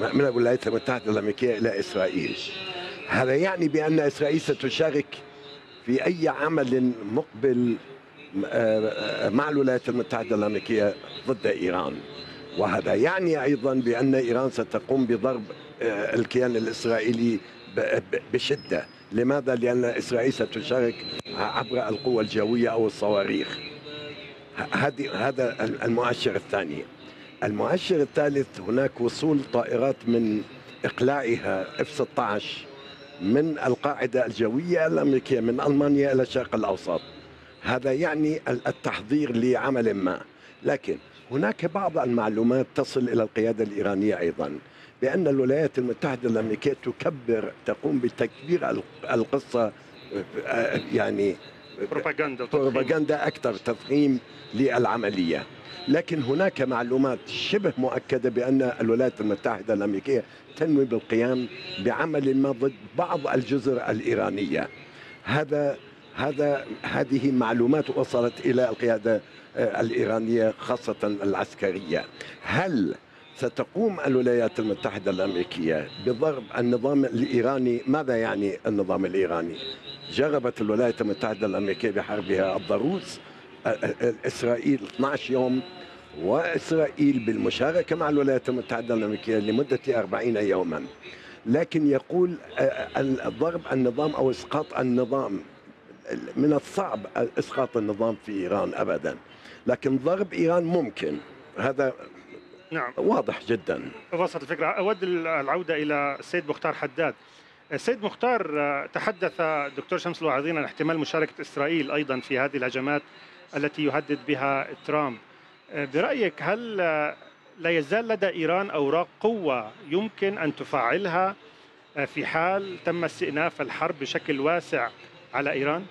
من الولايات المتحدة الأمريكية إلى إسرائيل. هذا يعني بأن إسرائيل ستشارك في أي عمل مقبل مع الولايات المتحدة الأمريكية ضد إيران، وهذا يعني أيضا بأن إيران ستقوم بضرب الكيان الإسرائيلي بشدة. لماذا؟ لأن إسرائيل ستشارك عبر القوة الجوية أو الصواريخ. هذا المؤشر الثاني. المؤشر الثالث، هناك وصول طائرات من إقلاعها F-16 من القاعدة الجوية الأمريكية من ألمانيا إلى الشرق الأوسط. هذا يعني التحضير لعمل ما. لكن هناك بعض المعلومات تصل إلى القيادة الإيرانية أيضا بأن الولايات المتحدة الأمريكية تقوم بتكبير القصة، يعني بروباغندا أكثر، تفخيم للعملية. لكن هناك معلومات شبه مؤكدة بأن الولايات المتحدة الأمريكية تنوي بالقيام بعمل ما ضد بعض الجزر الإيرانية. هذه معلومات وصلت إلى القيادة الإيرانية خاصة العسكرية. هل ستقوم الولايات المتحدة الأمريكية بضرب النظام الإيراني؟ ماذا يعني النظام الإيراني؟ جربت الولايات المتحدة الأمريكية بحربها الضروس إسرائيل 12 يوم، وإسرائيل بالمشاركة مع الولايات المتحدة الأمريكية لمدة 40 يوما. لكن يقول ضرب النظام أو إسقاط النظام، من الصعب إسقاط النظام في إيران أبدا، لكن ضرب إيران ممكن. هذا نعم واضح جدا. وصلت الفكرة. أود العودة إلى السيد مختار حداد. السيد مختار، تحدث دكتور شمس الوعظين عن احتمال مشاركة إسرائيل أيضا في هذه الهجمات التي يهدد بها ترامب. برأيك هل لا يزال لدى إيران أوراق قوة يمكن أن تفعلها في حال تم استئناف الحرب بشكل واسع على إيران؟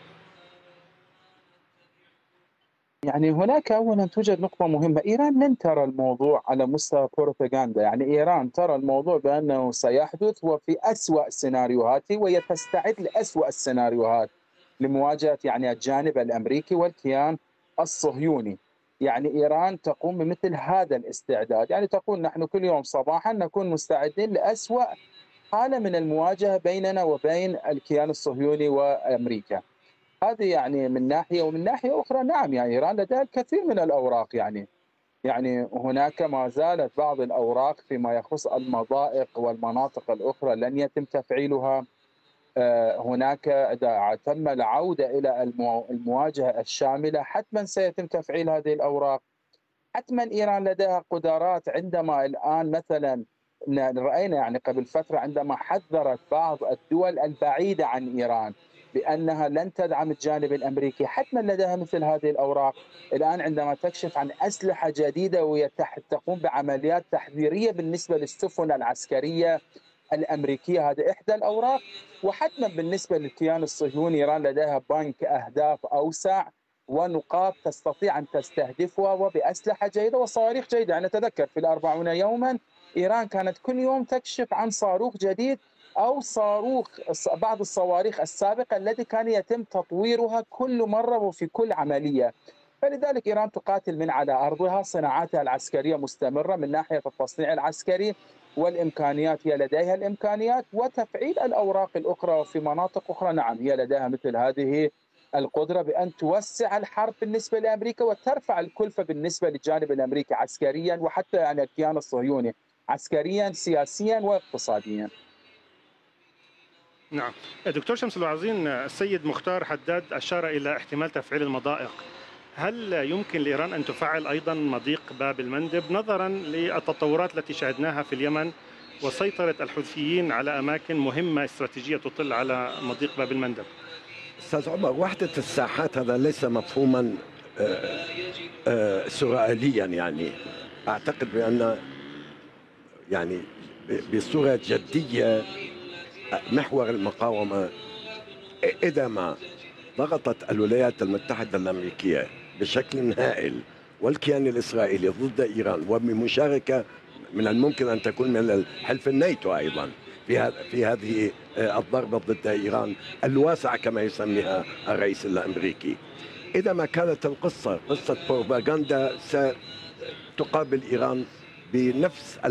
يعني هناك أولا توجد نقطة مهمة. إيران لن ترى الموضوع على مستوى بروباغندا، يعني إيران ترى الموضوع بأنه سيحدث وفي أسوأ سيناريوهاته، وهي تستعد لأسوأ السيناريوهات لمواجهة يعني الجانب الأمريكي والكيان الصهيوني. يعني إيران تقوم بمثل هذا الاستعداد، يعني تقول نحن كل يوم صباحا نكون مستعدين لأسوأ حالة من المواجهة بيننا وبين الكيان الصهيوني وأمريكا. هذه يعني من ناحية، ومن ناحية أخرى نعم يعني إيران لديها الكثير من الأوراق، يعني هناك ما زالت بعض الأوراق فيما يخص المضائق والمناطق الأخرى لن يتم تفعيلها. هناك إذا تم العودة إلى المواجهة الشاملة حتما سيتم تفعيل هذه الأوراق. حتما إيران لديها قدرات. عندما الآن مثلا رأينا يعني قبل فترة عندما حذرت بعض الدول البعيدة عن إيران بأنها لن تدعم الجانب الأمريكي، حتما لديها مثل هذه الأوراق. الآن عندما تكشف عن أسلحة جديدة وتقوم بعمليات تحذيرية بالنسبة للسفن العسكرية الأمريكية، هذه إحدى الأوراق. وحتما بالنسبة للكيان الصهيوني إيران لديها بنك أهداف أوسع ونقاط تستطيع أن تستهدفها وبأسلحة جيدة وصواريخ جيدة. يعني نتذكر في 40 يوما إيران كانت كل يوم تكشف عن صاروخ جديد أو بعض الصواريخ السابقة التي كان يتم تطويرها كل مرة وفي كل عملية. فلذلك إيران تقاتل من على أرضها. صناعاتها العسكرية مستمرة من ناحية التصنيع العسكري والإمكانيات، هي لديها الإمكانيات وتفعيل الأوراق الأخرى. وفي مناطق أخرى نعم هي لديها مثل هذه القدرة بأن توسع الحرب بالنسبة لأمريكا وترفع الكلفة بالنسبة للجانب الأمريكي عسكريا، وحتى يعني الكيان الصهيوني عسكريا سياسيا واقتصاديا. نعم دكتور شمس الوعظين، السيد مختار حداد أشار إلى احتمال تفعيل المضائق. هل يمكن لإيران أن تفعل أيضا مضيق باب المندب نظرا للتطورات التي شاهدناها في اليمن وسيطرة الحوثيين على أماكن مهمة استراتيجية تطل على مضيق باب المندب؟ أستاذ عمر، وحدة الساحات هذا ليس مفهوما سرائيليا. يعني أعتقد بأن يعني بصورة جدية محور المقاومة إذا ما ضغطت الولايات المتحدة الأمريكية بشكل هائل والكيان الإسرائيلي ضد إيران، وبمشاركة من الممكن أن تكون من حلف الناتو أيضا في هذه الضربة ضد إيران الواسعة كما يسميها الرئيس الأمريكي. إذا ما كانت القصة قصة بروباغندا ستقابل إيران بنفس